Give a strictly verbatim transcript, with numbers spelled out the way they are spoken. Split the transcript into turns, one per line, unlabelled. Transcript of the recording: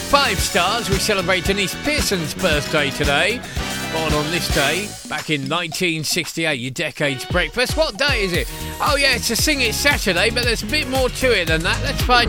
five stars. We celebrate Denise Pearson's birthday today. Born on this day, back in nineteen sixty-eight, your decade's breakfast. What day is it? Oh yeah, it's a Sing It Saturday, but there's a bit more to it than that. Let's find